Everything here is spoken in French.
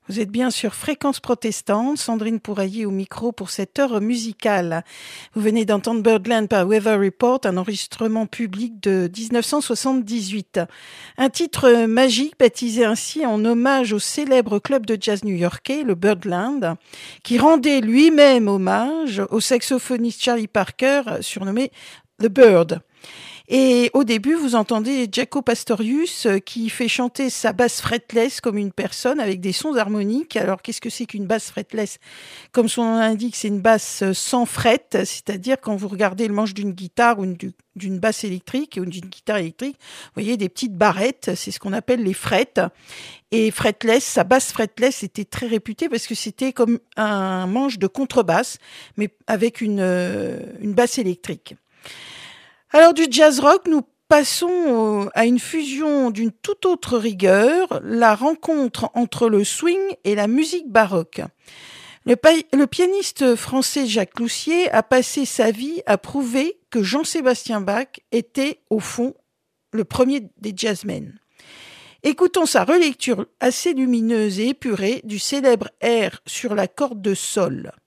Vous êtes bien sur Fréquence Protestante, Sandrine Pouraillé au micro pour cette heure musicale. Vous venez d'entendre Birdland par Weather Report, un enregistrement public de 1978. Un titre magique baptisé ainsi en hommage au célèbre club de jazz new-yorkais, le Birdland, qui rendait lui-même hommage au saxophoniste Charlie Parker, surnommé The Bird. Et au début, vous entendez Jaco Pastorius qui fait chanter sa basse fretless comme une personne avec des sons harmoniques. Alors, qu'est-ce que c'est qu'une basse fretless? Comme son nom l'indique, c'est une basse sans fret, c'est-à-dire quand vous regardez le manche d'une guitare ou d'une basse électrique ou d'une guitare électrique, vous voyez des petites barrettes, c'est ce qu'on appelle les frets. Et fretless, sa basse fretless était très réputée parce que c'était comme un manche de contrebasse, mais avec une basse électrique. Alors du jazz rock, nous passons à une fusion d'une toute autre rigueur, la rencontre entre le swing et la musique baroque. Le pianiste français Jacques Cloussier a passé sa vie à prouver que Jean-Sébastien Bach était, au fond, le premier des jazzmen. Écoutons sa relecture assez lumineuse et épurée du célèbre air sur la corde de sol.